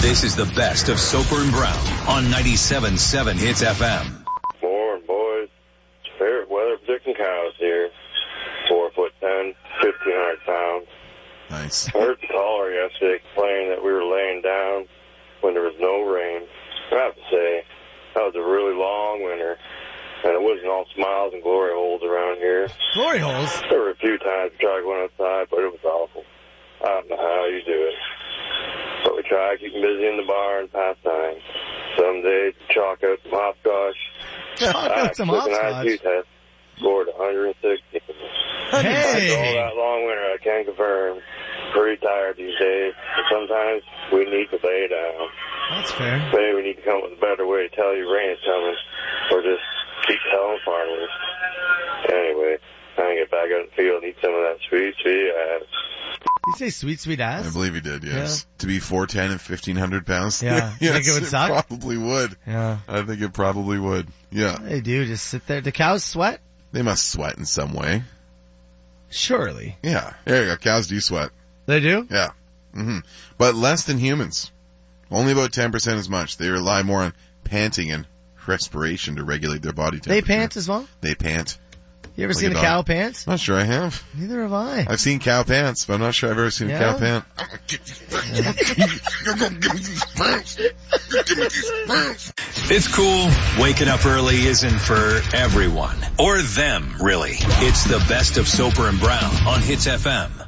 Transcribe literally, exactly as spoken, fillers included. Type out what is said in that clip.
This is the best of Soper and Brown on ninety-seven point seven Hits F M. Morning, boys. Favorite weather predicting cows here. Four foot ten, fifteen hundred pounds. Nice. I heard the caller yesterday complaining that we were laying down when there was no rain. I have to say, that was a really long winter, and it wasn't all smiles and glory holes around here. Glory holes? There were a few times we tried going outside, but it was awful. I don't know how you do it. But we try keeping busy in the barn, pastime. Some days, chalk out some hopscotch. Chalk out some hopscotch? I took an I Q test, scored one hundred sixty. Hey! After all that long winter, I can confirm, pretty tired these days. And sometimes we need to lay down. That's fair. Maybe we need to come up with a better way to tell you rain is coming, or just keep telling farmers. Anyway, trying to get back out in the field and eat some of that sweet, sweet ass. You say sweet, sweet ass? I believe he did, yes. Yeah. To be four ten and fifteen hundred pounds? Yeah. You yes, think it would suck? It probably would. Yeah. I think it probably would. Yeah. They do. Just sit there. Do cows sweat? They must sweat in some way. Surely. Yeah. There you go. Cows do sweat. They do? Yeah. Mm-hmm. But less than humans. Only about ten percent as much. They rely more on panting and respiration to regulate their body temperature. They pant as well? They pant. You ever like seen a, a cow pants? Not sure I have. Neither have I. I've seen cow pants, but I'm not sure I've ever seen yeah? a cow pant. You're going to give me these pants. Give me these pants. It's cool. Waking up early isn't for everyone. Or them, really. It's the best of Soper and Brown on Hits F M.